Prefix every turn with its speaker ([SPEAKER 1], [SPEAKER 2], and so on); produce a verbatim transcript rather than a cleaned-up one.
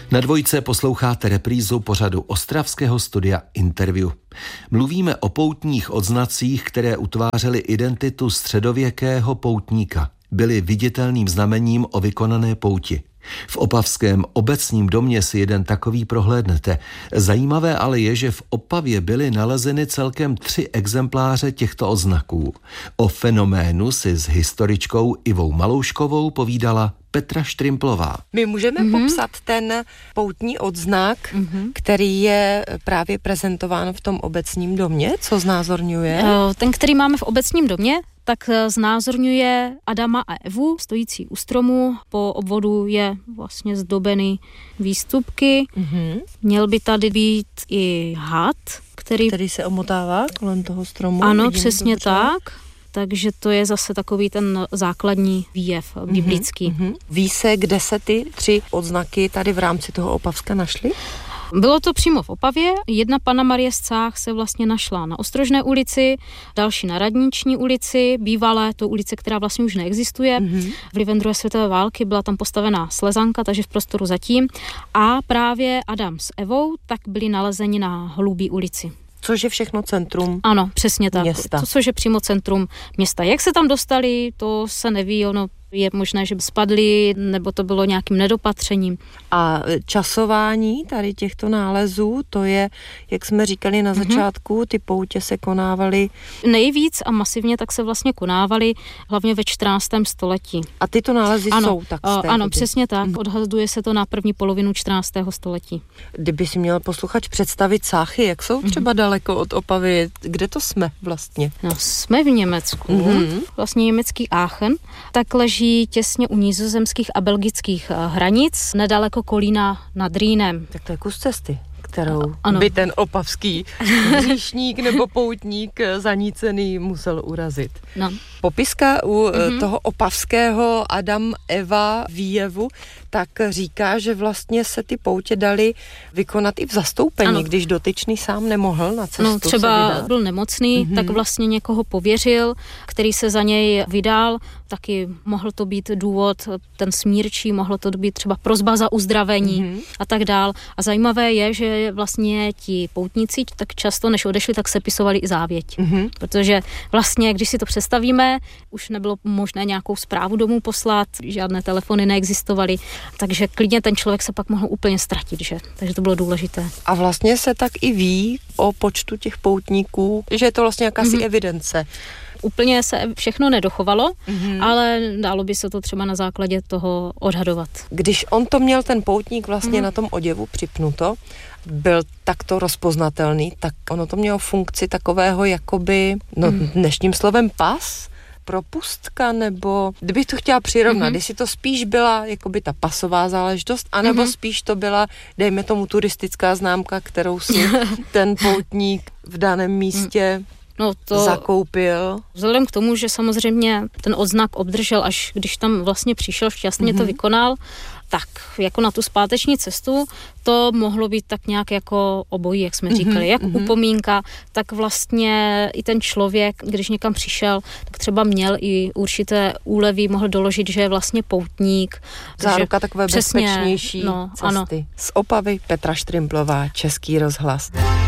[SPEAKER 1] Na Dvojce posloucháte reprízu pořadu ostravského studia Interview. Mluvíme o poutních odznacích, které utvářely identitu středověkého poutníka. Byly viditelným znamením o vykonané pouti. V opavském obecním domě si jeden takový prohlédnete. Zajímavé ale je, že v Opavě byly nalezeny celkem tři exempláře těchto odznaků. O fenoménu si s historičkou Ivou Malouškovou povídala Petra Štrimplová.
[SPEAKER 2] My můžeme mm-hmm. popsat ten poutní odznak, mm-hmm. který je právě prezentován v tom obecním domě. Co znázorňuje?
[SPEAKER 3] Ten, který máme v obecním domě, tak znázorňuje Adama a Evu, stojící u stromu. Po obvodu je vlastně zdobený výstupky. Mm-hmm. Měl by tady být i had, který...
[SPEAKER 2] Který se omotává kolem toho stromu.
[SPEAKER 3] Ano, vidím, přesně dobře. Tak. Takže to je zase takový ten základní výjev biblický. Mm-hmm.
[SPEAKER 2] Ví se, kde se ty tři odznaky tady v rámci toho Opavska našly?
[SPEAKER 3] Bylo to přímo v Opavě. Jedna Panna Marie z Cách se vlastně našla na Ostrožné ulici, další na Radniční ulici, bývalé to ulice, která vlastně už neexistuje. Mm-hmm. Vlivem druhé světové války byla tam postavená slezanka, takže v prostoru zatím. A právě Adam s Evou tak byli nalezeni na Holubí ulici.
[SPEAKER 2] Což je všechno centrum
[SPEAKER 3] Ano, přesně tak.
[SPEAKER 2] Města.
[SPEAKER 3] To, což je přímo centrum města. Jak se tam dostali, to se neví, ono je možné, že by spadli, nebo to bylo nějakým nedopatřením.
[SPEAKER 2] A časování tady těchto nálezů, to je, jak jsme říkali na začátku, ty poutě se konávaly...
[SPEAKER 3] Nejvíc a masivně tak se vlastně konávaly, hlavně ve čtrnáctém století.
[SPEAKER 2] A tyto nálezy
[SPEAKER 3] ano,
[SPEAKER 2] jsou tak z té
[SPEAKER 3] Ano,
[SPEAKER 2] doby.
[SPEAKER 3] přesně tak.
[SPEAKER 2] Mm.
[SPEAKER 3] Odhaduje se to na první polovinu čtrnáctého století.
[SPEAKER 2] Kdyby si měl posluchač představit Cáchy, jak jsou třeba mm. daleko od Opavy, kde to jsme vlastně?
[SPEAKER 3] No, jsme v Německu, mm. vlastně německý Aachen, tak leží těsně u nizozemských a belgických hranic, nedaleko Kolína nad Rýnem.
[SPEAKER 2] Tak to je kus cesty, kterou
[SPEAKER 3] ano.
[SPEAKER 2] by ten opavský hříšník nebo poutník zanícený musel urazit.
[SPEAKER 3] No.
[SPEAKER 2] Popiska u
[SPEAKER 3] mm-hmm.
[SPEAKER 2] toho opavského Adam Eva výjevu tak říká, že vlastně se ty poutě daly vykonat i v zastoupení, ano. když dotyčný sám nemohl na cestu.
[SPEAKER 3] No, třeba byl nemocný, mm-hmm. tak vlastně někoho pověřil, který se za něj vydal. Taky mohl to být důvod, ten smírčí, mohlo to být třeba prosba za uzdravení mm-hmm. a tak dál. A zajímavé je, že vlastně ti poutníci tak často, než odešli, tak sepisovali i závěť. Mm-hmm. Protože vlastně, když si to představíme, už nebylo možné nějakou zprávu domů poslat, žádné telefony neexistovaly, takže klidně ten člověk se pak mohl úplně ztratit, že? Takže to bylo důležité.
[SPEAKER 2] A vlastně se tak i ví o počtu těch poutníků, že je to vlastně jakási mm-hmm. evidence.
[SPEAKER 3] Úplně se všechno nedochovalo, mm-hmm. ale dalo by se to třeba na základě toho odhadovat.
[SPEAKER 2] Když on to měl, ten poutník vlastně mm-hmm. na tom oděvu připnuto, byl takto rozpoznatelný, tak ono to mělo funkci takového jakoby, no mm. dnešním slovem pas, propustka, nebo kdybych to chtěla přirovnat, mm-hmm. jestli to spíš byla jakoby ta pasová záležitost, anebo mm-hmm. spíš to byla, dejme tomu, turistická známka, kterou si ten poutník v daném místě
[SPEAKER 3] No to
[SPEAKER 2] zakoupil.
[SPEAKER 3] Vzhledem k tomu, že samozřejmě ten odznak obdržel, až když tam vlastně přišel, šťastně mm-hmm. to vykonal, tak jako na tu zpáteční cestu to mohlo být tak nějak jako obojí, jak jsme mm-hmm. říkali, jak mm-hmm. upomínka, tak vlastně i ten člověk, když někam přišel, tak třeba měl i určité úlevy, mohl doložit, že je vlastně poutník.
[SPEAKER 2] Záruka takové
[SPEAKER 3] přesně,
[SPEAKER 2] bezpečnější
[SPEAKER 3] no,
[SPEAKER 2] cesty.
[SPEAKER 3] Ano.
[SPEAKER 2] Z Opavy Petra Štrimplová, Český rozhlas.